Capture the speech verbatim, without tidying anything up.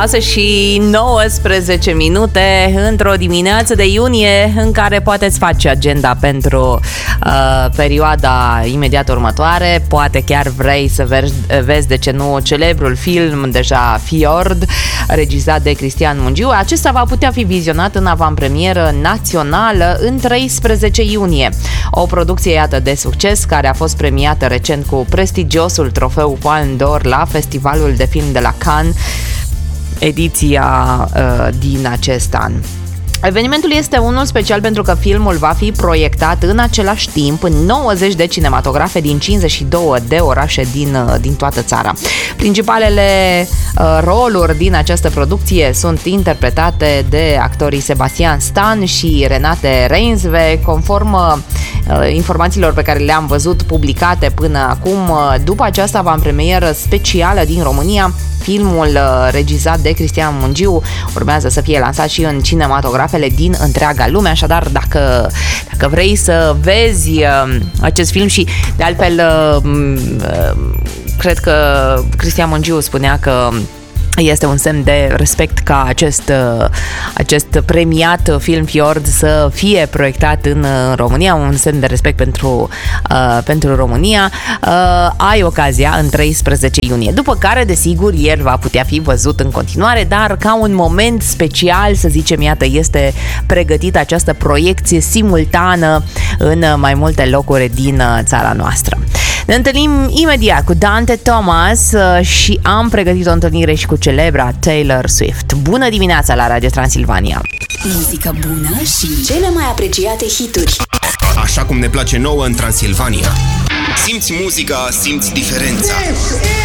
șase și nouăsprezece minute într-o dimineață de iunie în care poate-ți face agenda pentru uh, perioada imediat următoare. Poate chiar vrei să vezi, vezi de ce nu, celebrul film deja Fjord, regizat de Cristian Mungiu. Acesta va putea fi vizionat în avantpremieră națională în treisprezece iunie. O producție, iată, de succes, care a fost premiată recent cu prestigiosul trofeu Palme d'Or la Festivalul de Film de la Cannes, ediția uh, din acest an. Evenimentul este unul special pentru că filmul va fi proiectat în același timp în nouăzeci de cinematografe din cincizeci și două de orașe din, din toată țara. Principalele uh, roluri din această producție sunt interpretate de actorii Sebastian Stan și Renate Reinsve, conform uh, informațiilor pe care le-am văzut publicate până acum. Uh, după această avantpremieră specială din România, filmul uh, regizat de Cristian Mungiu urmează să fie lansat și în cinematografele din întreaga lume, așadar dacă, dacă vrei să vezi uh, acest film și de altfel uh, uh, cred că Cristian Mungiu spunea că este un semn de respect ca acest, acest premiat film Fjord să fie proiectat în România, un semn de respect pentru, uh, pentru România. Uh, ai ocazia în treisprezece iunie, după care, desigur, el va putea fi văzut în continuare, dar ca un moment special, să zicem, iată, este pregătită această proiecție simultană în mai multe locuri din țara noastră. Ne întâlnim imediat cu Dante Thomas și am pregătit o întâlnire și cu celebra Taylor Swift. Bună dimineața la Radio Transilvania! Muzică bună și cele mai apreciate hituri. Așa cum ne place nouă în Transilvania. Simți muzica, simți diferența.